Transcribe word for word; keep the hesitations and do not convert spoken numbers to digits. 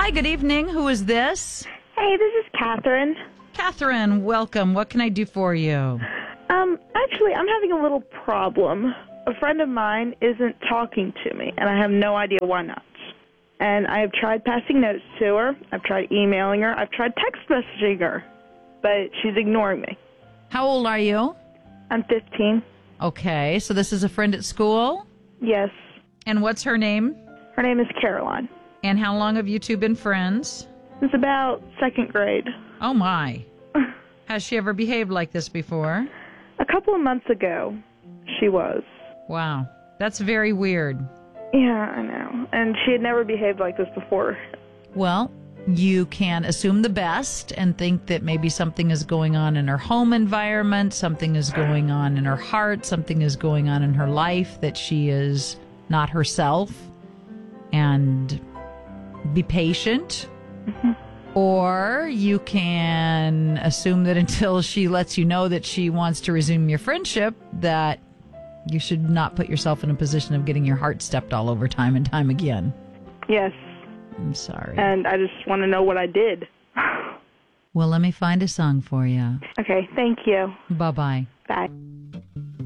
Hi, good evening. Who is this? Hey, this is Catherine. Catherine, welcome. What can I do for you? Um, actually, I'm having a little problem. A friend of mine isn't talking to me, and I have no idea why not. And I have tried passing notes to her. I've tried emailing her. I've tried text messaging her, but she's ignoring me. How old are you? I'm fifteen. Okay, so this is a friend at school? Yes. And what's her name? Her name is Caroline. And how long have you two been friends? It's about second grade. Oh, my. Has she ever behaved like this before? A couple of months ago, she was. Wow. That's very weird. Yeah, I know. And she had never behaved like this before. Well, you can assume the best and think that maybe something is going on in her home environment, something is going on in her heart, something is going on in her life, that she is not herself, and be patient. Mm-hmm. Or you can assume that until she lets you know that she wants to resume your friendship, that you should not put yourself in a position of getting your heart stepped all over time and time again. Yes. I'm sorry. And I just want to know what I did. Well, let me find a song for you. Okay, thank you. Bye-bye. Bye.